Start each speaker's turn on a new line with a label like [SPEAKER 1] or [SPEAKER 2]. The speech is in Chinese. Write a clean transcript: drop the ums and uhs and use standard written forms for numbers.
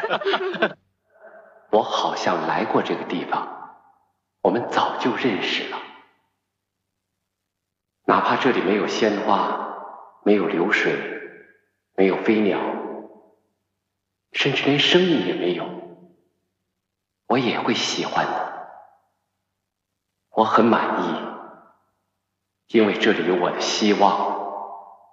[SPEAKER 1] 我好像来过这个地方，我们早就认识了。哪怕这里没有鲜花，没有流水，没有飞鸟，甚至连声音也没有，我也会喜欢的。我很满意，因为这里有我的希望，